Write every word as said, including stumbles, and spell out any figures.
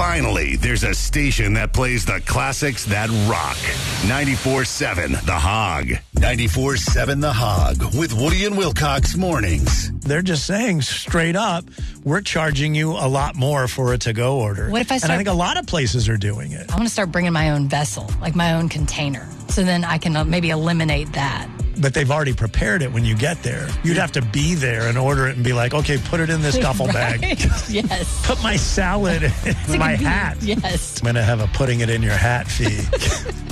Finally, there's a station that plays the classics that rock. ninety-four seven The Hog. ninety-four seven The Hog with Woody and Wilcox mornings. They're just saying straight up, we're charging you a lot more for a to-go order. What if I start- And I think a lot of places are doing it. I want to start bringing my own vessel, like my own container. So then I can uh, maybe eliminate that. But they've already prepared it when you get there. You'd have to be there and order it and be like, okay, put it in this duffel Right? bag. Yes. Put my salad in my hat. Yes. I'm going to have a putting it in your hat fee.